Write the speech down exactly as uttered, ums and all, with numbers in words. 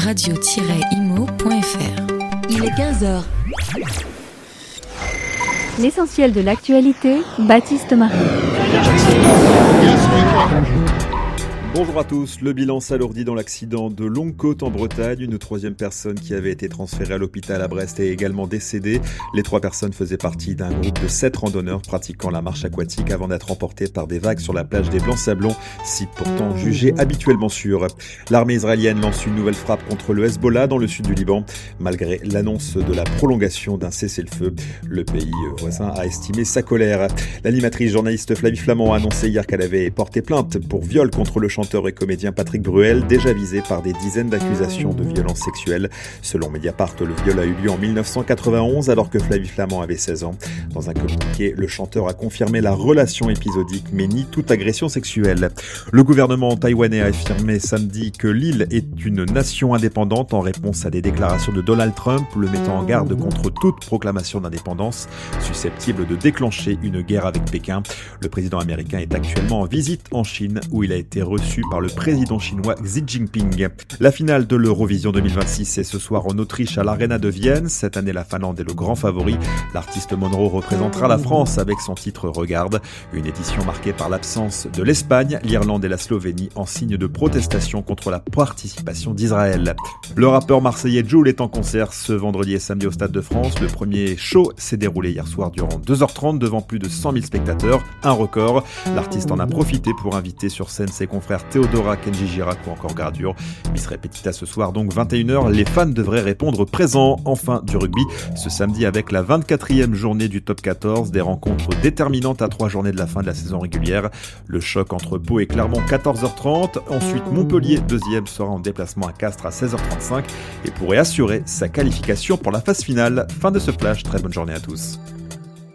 radio tiret imo point f r. Il est quinze heures. L'essentiel de l'actualité, Baptiste Marie. Bonjour à tous. Le bilan s'alourdit dans l'accident de Longue-Côte en Bretagne. Une troisième personne qui avait été transférée à l'hôpital à Brest est également décédée. Les trois personnes faisaient partie d'un groupe de sept randonneurs pratiquant la marche aquatique avant d'être emportés par des vagues sur la plage des Blancs-Sablons, site pourtant jugé habituellement sûr. L'armée israélienne lance une nouvelle frappe contre le Hezbollah dans le sud du Liban. Malgré l'annonce de la prolongation d'un cessez-le-feu, le pays voisin a estimé sa colère. L'animatrice journaliste Flavie Flament a annoncé hier qu'elle avait porté plainte pour viol contre le chanteur et comédien Patrick Bruel, déjà visé par des dizaines d'accusations de violences sexuelles. Selon Mediapart, le viol a eu lieu en dix-neuf cent quatre-vingt-onze alors que Flavie Flament avait seize ans. Dans un communiqué, le chanteur a confirmé la relation épisodique mais nie toute agression sexuelle. Le gouvernement taïwanais a affirmé samedi que l'île est une nation indépendante en réponse à des déclarations de Donald Trump, le mettant en garde contre toute proclamation d'indépendance susceptible de déclencher une guerre avec Pékin. Le président américain est actuellement en visite en Chine où il a été reçu par le président chinois Xi Jinping. La finale de l'Eurovision deux mille vingt-six est ce soir en Autriche à l'Arena de Vienne. Cette année, la Finlande est le grand favori. L'artiste Monroe représentera la France avec son titre Regarde. Une édition marquée par l'absence de l'Espagne, l'Irlande et la Slovénie en signe de protestation contre la participation d'Israël. Le rappeur marseillais Jul est en concert ce vendredi et samedi au Stade de France. Le premier show s'est déroulé hier soir durant deux heures trente devant plus de cent mille spectateurs. Un record. L'artiste en a profité pour inviter sur scène ses confrères Théodora, Kenji Girac ou encore Gradure. Bis Repetita ce soir donc vingt et une heures. Les fans devraient répondre présents. Enfin du rugby ce samedi avec la vingt-quatrième journée du top quatorze. Des rencontres déterminantes à trois journées de la fin de la saison régulière. Le choc entre Pau et Clermont quatorze heures trente. Ensuite Montpellier deuxième sera en déplacement à Castres à seize heures trente-cinq et pourrait assurer sa qualification pour la phase finale. Fin de ce flash. Très bonne journée à tous.